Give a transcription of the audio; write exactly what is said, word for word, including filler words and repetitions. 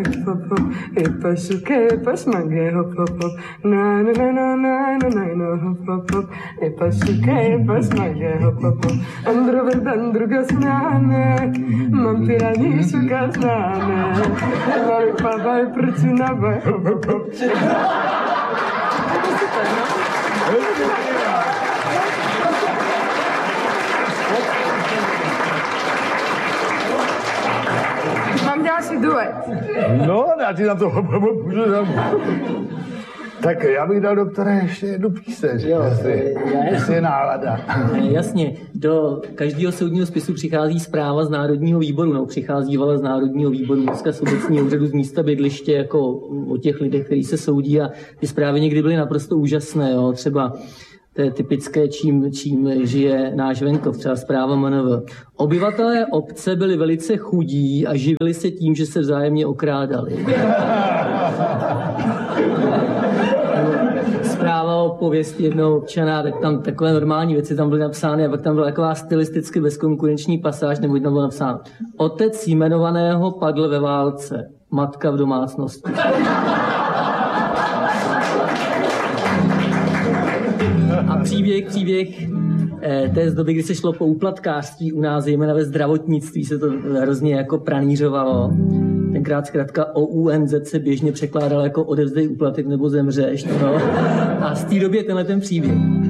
Hop hop, e pasuke pasmage hop hop hop, na na na na na na na na hop hop hop, e pasuke pasmage hop hop hop, androver druga snane, mam pirani suka snane, mali pavaj prcina vaj hop hop hop. Mám další duet. No, já ti na to můžu dát. Tak já bych dal, doktore, ještě jednu píseň, jo, jestli, jestli je nálada. Jasně, do každého soudního spisu přichází zpráva z Národního výboru, no, přicházívala z Národního výboru dneska z obecního úřadu z místa bydliště, jako o těch lidech, kteří se soudí, a ty zprávy někdy byly naprosto úžasné, jo, třeba to je typické, čím, čím žije náš venkov, třeba zpráva M N V. Obyvatelé obce byli velice chudí a živili se tím, že se vzájemně okrádali. Zpráva o pověsti jednoho občana, tak tam takové normální věci tam byly napsány, a pak tam byla taková stylisticky bezkonkurenční pasáž, nebo tam bylo napsáno: otec jmenovaného padl ve válce, matka v domácnosti. A příběh, příběh eh, té z doby, kdy se šlo po úplatkářství u nás, zejména ve zdravotnictví, se to hrozně jako pranířovalo. Tenkrát zkrátka O U N Z se běžně překládalo jako odevzdej úplatek nebo zemřeš. No. A z té doby je tenhle ten příběh.